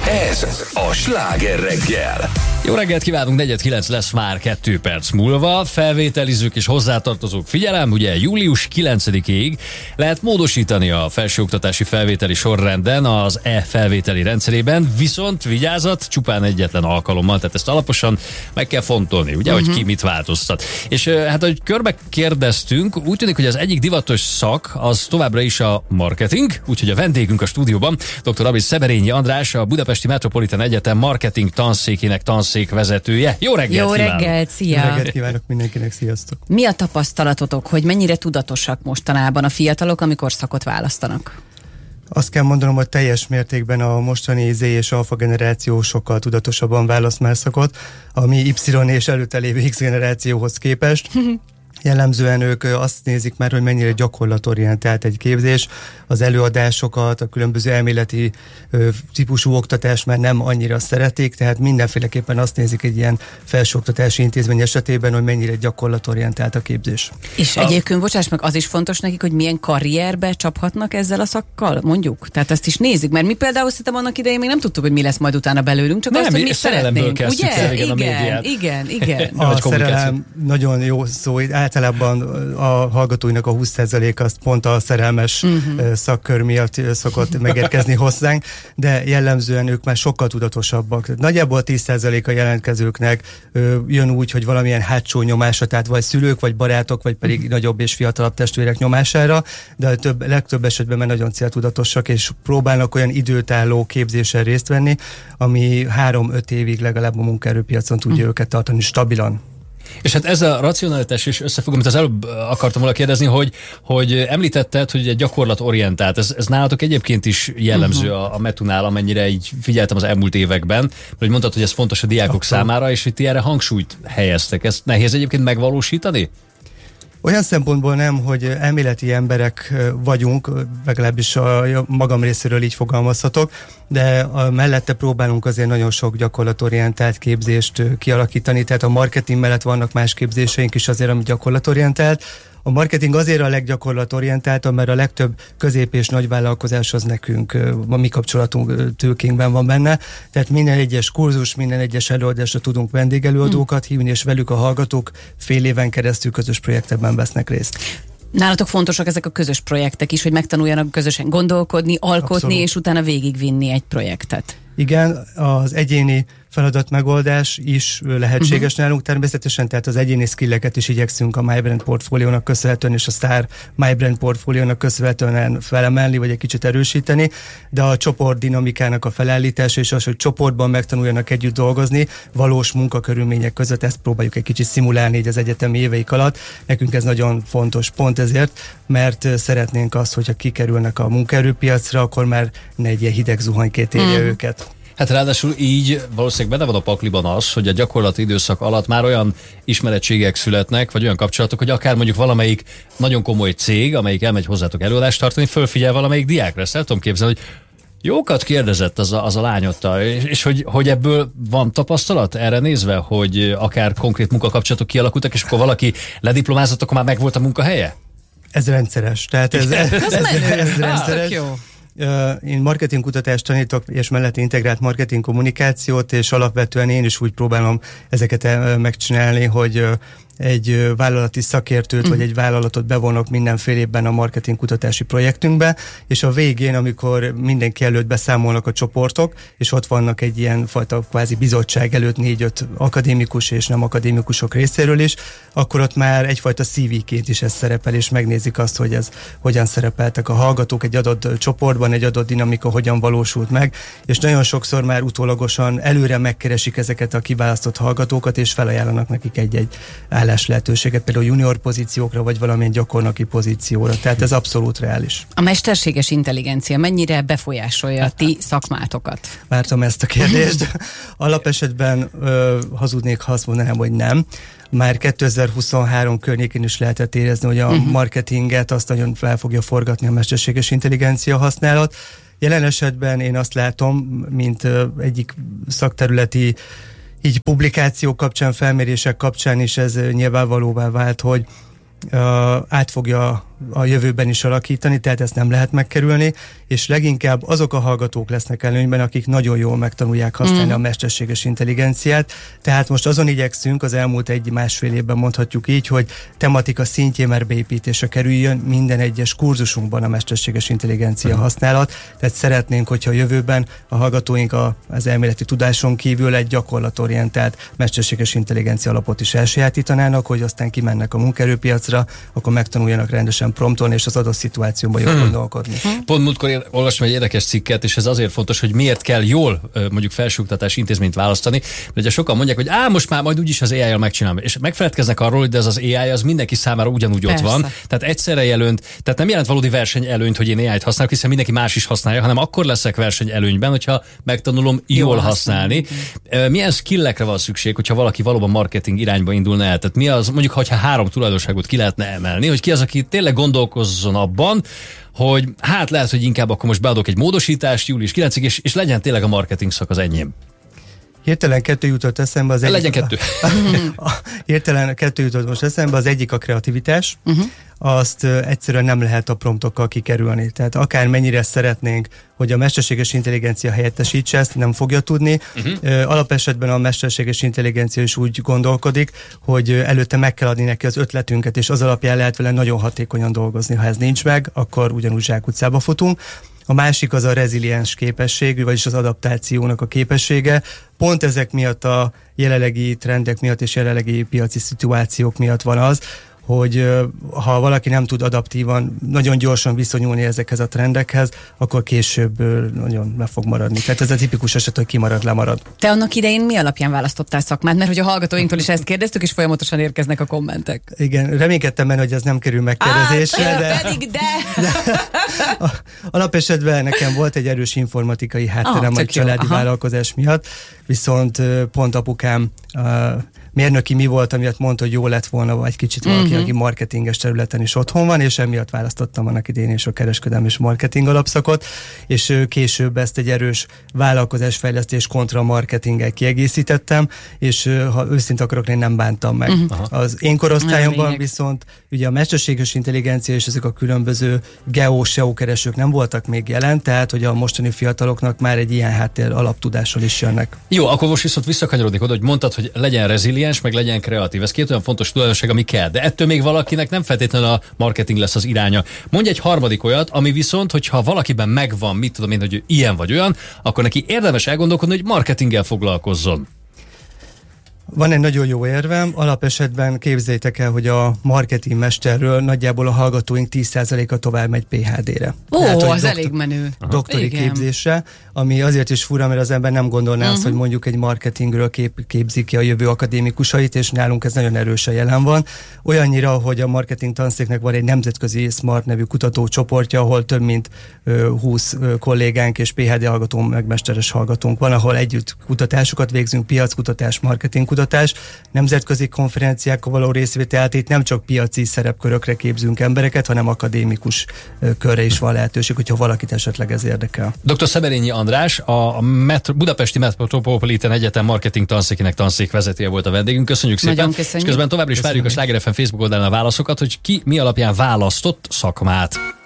Ez a Sláger reggel. Jó reggelt kívánunk, 4:09 lesz már 2 perc múlva. Felvételizők és hozzátartozók, figyelem, ugye július 9-ig lehet módosítani a felsőoktatási felvételi sorrenden az e-felvételi rendszerében, viszont vigyázat, csupán egyetlen alkalommal, tehát ezt alaposan meg kell fontolni, ugye, hogy ki mit változtat. És hát, ahogy körbe kérdeztünk, úgy tűnik, hogy az egyik divatos szak az továbbra is a marketing, úgyhogy a vendégünk a stúdióban, dr. Rabis Szeberényi András, a Budapesti Metropolitan Egyetem marketing tanszékének tanszékvezetője. Jó reggelt! Jó reggelt, szia! Jó reggelt kívánok mindenkinek, sziasztok! Mi a tapasztalatotok, hogy mennyire tudatosak mostanában a fiatalok, amikor szakot választanak? Azt kell mondanom, hogy teljes mértékben a mostani Z és alfa generáció sokkal tudatosabban választ már szakot, a mi Y és előtte lévő X generációhoz képest. Jellemzően ők azt nézik már, hogy mennyire gyakorlatorientált egy képzés, az előadásokat, a különböző elméleti típusú oktatást már nem annyira szeretik, tehát mindenféleképpen azt nézik egy ilyen felsőoktatási intézmény esetében, hogy mennyire gyakorlatorientált a képzés. És egyébként, bocsáss meg, az is fontos nekik, hogy milyen karrierbe csaphatnak ezzel a szakkal, mondjuk? Tehát ezt is nézik, mert mi például szerintem annak idején még nem tudtuk, hogy mi lesz majd utána belőlünk, csak nem, azt, hogy mi szeretnénk. Ugye? Igen. A szerelem nagyon jó szó, általában a hallgatóinak a 20% azt pont a szerelmes szakkör miatt szokott megérkezni hozzánk, de jellemzően ők már sokkal tudatosabbak. Nagyjából 10% a jelentkezőknek jön úgy, hogy valamilyen hátsó nyomása, tehát vagy szülők, vagy barátok, vagy pedig nagyobb és fiatalabb testvérek nyomására, de legtöbb esetben már nagyon céltudatosak, és próbálnak olyan időtálló képzésen részt venni, ami 3-5 évig legalább a munkaerőpiacon tudja őket tartani stabilan. És hát ez a racionalitás is összefügg, amit az előbb akartam volna kérdezni, hogy említetted, hogy egy gyakorlatorientált, ez nálatok egyébként is jellemző a Metunál, amennyire így figyeltem az elmúlt években, mert hogy mondtad, hogy ez fontos a diákok számára, és itt erre hangsúlyt helyeztek. Ezt nehéz egyébként megvalósítani? Olyan szempontból nem, hogy elméleti emberek vagyunk, legalábbis a magam részéről így fogalmazhatok, de mellette próbálunk azért nagyon sok gyakorlatorientált képzést kialakítani, tehát a marketing mellett vannak más képzéseink is azért, ami gyakorlatorientált. A marketing azért a leggyakorlatorientáltabb, mert a legtöbb közép- és nagyvállalkozáshoz nekünk, a mi kapcsolatunk tőkénkben van benne, tehát minden egyes kurzus, minden egyes előadásra tudunk vendégelőadókat hívni, és velük a hallgatók fél éven keresztül közös projektekben vesznek részt. Nálatok fontosak ezek a közös projektek is, hogy megtanuljanak közösen gondolkodni, alkotni, abszolút. És utána végigvinni egy projektet. Igen, az egyéni feladatmegoldás is lehetséges nálunk természetesen, tehát az egyéni skilleket is igyekszünk a MyBrand portfóliónak köszönhetően és a Star MyBrand portfóliónak köszönhetően felemelni, vagy egy kicsit erősíteni, de a csoport dinamikának a felállítása és az, hogy csoportban megtanuljanak együtt dolgozni, valós munkakörülmények között, ezt próbáljuk egy kicsit szimulálni így az egyetemi éveik alatt. Nekünk ez nagyon fontos pont ezért, mert szeretnénk azt, hogyha kikerülnek a munkaerőpiacra, akkor már ne egy ilyen hideg zuhanykét érje őket. Hát ráadásul így valószínűleg benne van a pakliban az, hogy a gyakorlati időszak alatt már olyan ismerettségek születnek, vagy olyan kapcsolatok, hogy akár mondjuk valamelyik nagyon komoly cég, amelyik elmegy hozzátok előadást tartani, fölfigyel valamelyik diákra. Ezt el tudom képzelni, hogy jókat kérdezett az a lányottal, és hogy ebből van tapasztalat erre nézve, hogy akár konkrét munkakapcsolatok kialakultak, és akkor valaki lediplomázott, akkor már megvolt a munkahelye? Ez rendszeres. Tehát ez rendszeres. Jó. Én marketingkutatást tanítok, és mellett integrált marketing kommunikációt, és alapvetően én is úgy próbálom ezeket megcsinálni, hogy egy vállalati szakértőt, vagy egy vállalatot bevonok mindenféle évben a marketingkutatási projektünkbe, és a végén, amikor mindenki előtt beszámolnak a csoportok, és ott vannak egy ilyen fajta kvázi bizottság előtt 4-5 akadémikus és nem akadémikusok részéről is, akkor ott már egyfajta CV-ként is ez szerepel, és megnézik azt, hogy ez hogyan szerepeltek a hallgatók egy adott csoportban, egy adott dinamika hogyan valósult meg, és nagyon sokszor már utólagosan előre megkeresik ezeket a kiválasztott hallgatókat, és felajánlanak nekik egy lehetőséget, például junior pozíciókra, vagy valamilyen gyakornoki pozícióra. Tehát ez abszolút reális. A mesterséges intelligencia mennyire befolyásolja a ti szakmátokat? Vártam ezt a kérdést. Alapesetben hazudnék, ha azt mondanám, hogy nem. Már 2023 környékén is lehetett érezni, hogy a marketinget azt nagyon fel fogja forgatni a mesterséges intelligencia használat. Jelen esetben én azt látom, mint egyik szakterületi így publikációk kapcsán, felmérések kapcsán is ez nyilvánvalóvá vált, hogy át fogja a jövőben is alakítani, tehát ezt nem lehet megkerülni, és leginkább azok a hallgatók lesznek előnyben, akik nagyon jól megtanulják használni a mesterséges intelligenciát. Tehát most azon igyekszünk, az elmúlt 1-1,5 évben mondhatjuk így, hogy tematika szintjén már beépítésre kerüljön minden egyes kurzusunkban a mesterséges intelligencia használat. Tehát szeretnénk, hogyha a jövőben a hallgatóink az elméleti tudáson kívül egy gyakorlatorientált mesterséges intelligencia alapot is elsajátítanának, hogy aztán kimennek a munkaerőpiacra, akkor megtanuljanak rendesen promptolni, és az adott szituációban jól gondolkodni. Pont múltkor olvastam egy érdekes cikket, és ez azért fontos, hogy miért kell jól mondjuk felsőoktatási intézményt választani. Ugye sokan mondják, hogy most már majd úgyis az AI-jal megcsinálom. És megfeledkeznek arról, hogy az AI az mindenki számára ugyanúgy ott van. Tehát egyszerre tehát nem jelent valódi versenyelőnyt, hogy én AI-t használok, hiszen mindenki más is használja, hanem akkor leszek versenyelőnyben, hogyha megtanulom jól használni. Milyen skillekre van szükség, hogyha valaki valóban marketing irányba indulna el? Tehát mi az, mondjuk, hogyha 3 tulajdonságot ki lehetne emelni, hogy ki az, aki tényleg gondolkozzon abban, hogy lehet, hogy inkább akkor most beadok egy módosítást július 9-ig, és legyen tényleg a marketing szak az enyém. Hirtelen 2 jutott eszembe. Legyen 2. Hirtelen 2 jutott most eszembe, az egyik a kreativitás. Azt egyszerűen nem lehet a promptokkal kikerülni. Tehát akár mennyire szeretnénk, hogy a mesterséges intelligencia helyettesítse, ezt nem fogja tudni. Alapesetben a mesterséges intelligencia is úgy gondolkodik, hogy előtte meg kell adni neki az ötletünket, és az alapján lehet vele nagyon hatékonyan dolgozni. Ha ez nincs meg, akkor ugyanúgy zsákutcába futunk. A másik az a reziliens képesség, vagyis az adaptációnak a képessége. Pont ezek miatt a jelenlegi trendek miatt és jelenlegi piaci szituációk miatt van az, hogy ha valaki nem tud adaptívan, nagyon gyorsan viszonyulni ezekhez a trendekhez, akkor később nagyon le fog maradni. Tehát ez a tipikus eset, hogy kimarad, lemarad. Te annak idején mi alapján választottál szakmát? Mert hogy a hallgatóinktól is ezt kérdeztük, és folyamatosan érkeznek a kommentek. Igen, reménykedtem benne, hogy ez nem kerül megkérdezésre. Alapesetben nekem volt egy erős informatikai hátterem a családi vállalkozás miatt, viszont pont apukám mérnöki mi volt, amiatt mondta, hogy jó lett volna egy kicsit valaki, aki marketinges területen is otthon van, és emiatt választottam annak idején is a kereskedelmi és marketing alapszakot, és később ezt egy erős vállalkozásfejlesztés kontra marketinggel kiegészítettem, és ha őszint akarok, én nem bántam meg. Az én korosztályomban viszont ugye a mesterséges intelligencia és ezek a különböző SEO keresők nem voltak még jelen, tehát hogy a mostani fiataloknak már egy ilyen háttér alaptudással is jönnek. Jó, akkor most viszont visszakanyarodik oda, hogy mondtad, hogy legyen reziliens, meg legyen kreatív. Ez 2 olyan fontos tulajdonság, ami kell. De ettől még valakinek nem feltétlenül a marketing lesz az iránya. Mondj egy harmadik olyat, ami viszont, hogyha valakiben megvan, mit tudom én, hogy ilyen vagy olyan, akkor neki érdemes elgondolkodni, hogy marketinggel foglalkozzon. Van egy nagyon jó érvem, alapesetben képzeljétek el, hogy a marketingmesterről nagyjából a hallgatóink 10%-a tovább megy PhD-re. Az elég menő. Doktori képzésre, ami azért is fura, mert az ember nem gondolná azt, hogy mondjuk egy marketingről képzik ki a jövő akadémikusait, és nálunk ez nagyon erősen jelen van. Olyannyira, hogy a marketing tanszéknek van egy nemzetközi Smart nevű kutatócsoportja, ahol több mint 20 kollégánk és PhD hallgató, meg mesteres hallgatónk van, ahol együtt kutatásokat végzünk, piackutatás, marketingkutatás, nemzetközi konferenciákkal való részvételt, itt nem csak piaci szerepkörökre képzünk embereket, hanem akadémikus körre is van lehetőség, hogyha valakit esetleg ez érdekel. Dr. Szeberényi András, a Budapesti Metropolitan Egyetem marketing tanszékének tanszékvezetője volt a vendégünk. Köszönjük szépen. És közben továbbra is várjuk a Sláger FM Facebook oldalán a válaszokat, hogy ki mi alapján választott szakmát.